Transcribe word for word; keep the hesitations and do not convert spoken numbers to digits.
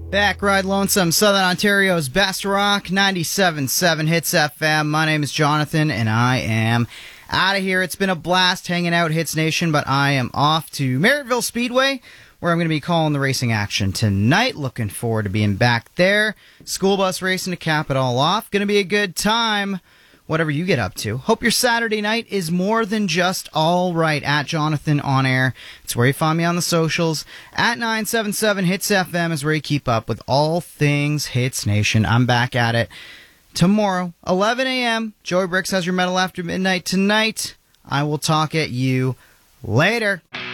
Back Ride Lonesome, Southern Ontario's best rock, ninety-seven point seven Hits F M. My name is Jonathan, and I am out of here. It's been a blast hanging out Hits Nation, but I am off to Merrittville Speedway, where I'm going to be calling the racing action tonight. Looking forward to being back there. School bus racing to cap it all off. Going to be a good time, whatever you get up to. Hope your Saturday night is more than just all right. At Jonathan On Air. It's where you find me on the socials. At nine seven seven Hits F M is where you keep up with all things Hits Nation. I'm back at it tomorrow, eleven a.m. Joey Bricks has your medal after midnight tonight. I will talk at you later.